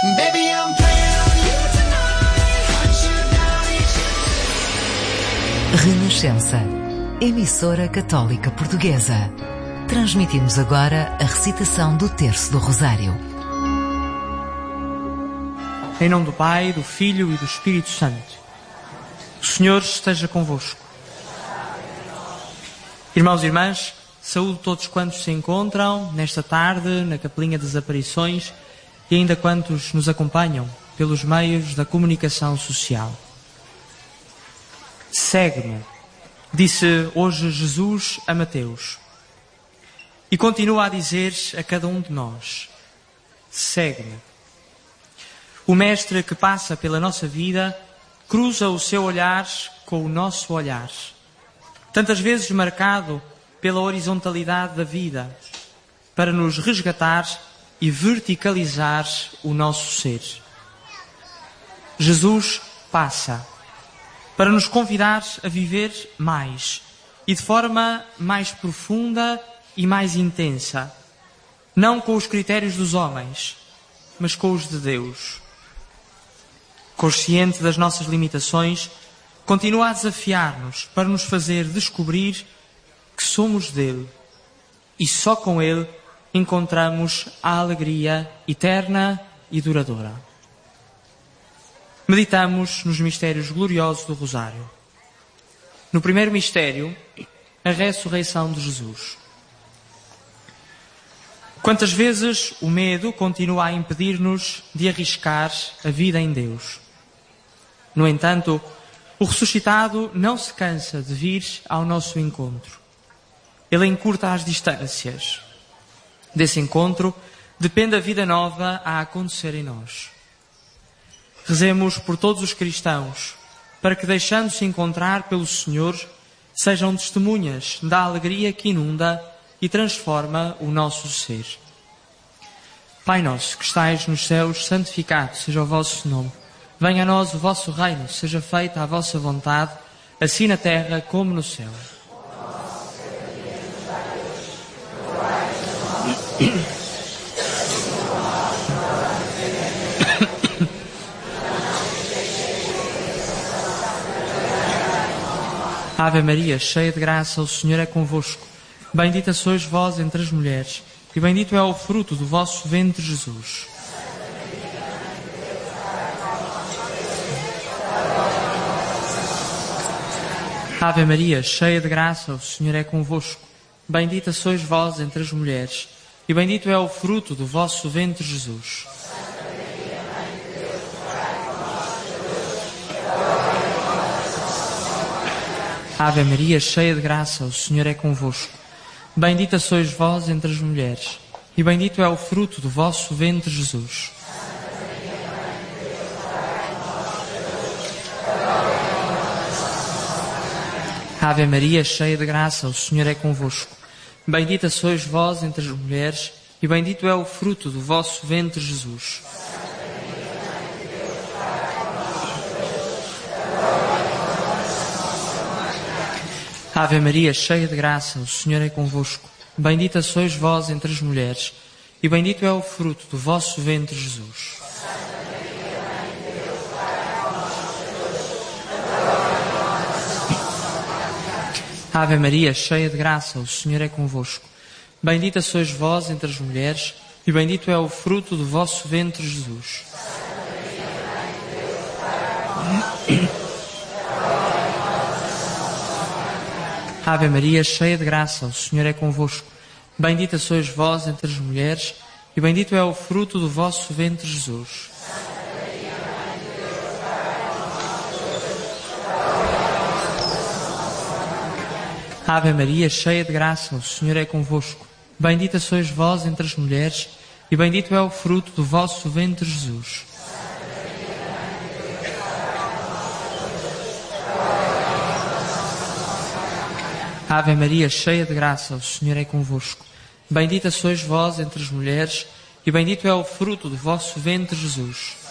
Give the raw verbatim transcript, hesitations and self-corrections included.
Baby, I'm playing on you tonight. Hunt you down each Renascença, emissora católica portuguesa. Transmitimos agora a recitação do Terço do Rosário. Em nome do Pai, do Filho e do Espírito Santo. O Senhor esteja convosco. Irmãos e irmãs, saúdo todos quantos se encontram nesta tarde na Capelinha das Aparições e ainda quantos nos acompanham pelos meios da comunicação social. Segue-me, disse hoje Jesus a Mateus. E continua a dizer a cada um de nós: segue-me. O Mestre que passa pela nossa vida cruza o seu olhar com o nosso olhar, tantas vezes marcado pela horizontalidade da vida, para nos resgatar e verticalizar o nosso ser. Jesus passa para nos convidar a viver mais e de forma mais profunda e mais intensa, não com os critérios dos homens, mas com os de Deus. Consciente das nossas limitações, continua a desafiar-nos para nos fazer descobrir que somos dele e só com ele encontramos a alegria eterna e duradoura. Meditamos nos mistérios gloriosos do Rosário. No primeiro mistério, a ressurreição de Jesus. Quantas vezes o medo continua a impedir-nos de arriscar a vida em Deus. No entanto, o ressuscitado não se cansa de vir ao nosso encontro. Ele encurta as distâncias. Desse encontro depende a vida nova a acontecer em nós. Rezemos por todos os cristãos, para que, deixando-se encontrar pelo Senhor, sejam testemunhas da alegria que inunda e transforma o nosso ser. Pai nosso, que estais nos céus, santificado seja o vosso nome. Venha a nós o vosso reino, seja feita a vossa vontade, assim na terra como no céu. Ave Maria, cheia de graça, o Senhor é convosco. Bendita sois vós entre as mulheres, e bendito é o fruto do vosso ventre, Jesus. Ave Maria, cheia de graça, o Senhor é convosco. Bendita sois vós entre as mulheres, e bendito é o fruto do vosso ventre, Jesus. Ave Maria, cheia de graça, o Senhor é convosco. Bendita sois vós entre as mulheres, e bendito é o fruto do vosso ventre, Jesus. Ave Maria, cheia de graça, o Senhor é convosco. Bendita sois vós entre as mulheres, e bendito é o fruto do vosso ventre, Jesus. Ave Maria, cheia de graça, o Senhor é convosco. Bendita sois vós entre as mulheres, e bendito é o fruto do vosso ventre, Jesus. Ave Maria, cheia de graça, o Senhor é convosco. Bendita sois vós entre as mulheres, e bendito é o fruto do vosso ventre, Jesus. Ave Maria, cheia de graça, o Senhor é convosco. Bendita sois vós entre as mulheres, e bendito é o fruto do vosso ventre, Jesus. Ave Maria, cheia de graça, o Senhor é convosco. Bendita sois vós entre as mulheres, e bendito é o fruto do vosso ventre, Jesus. Ave Maria, cheia de graça, o Senhor é convosco. Bendita sois vós entre as mulheres, e bendito é o fruto do vosso ventre, Jesus.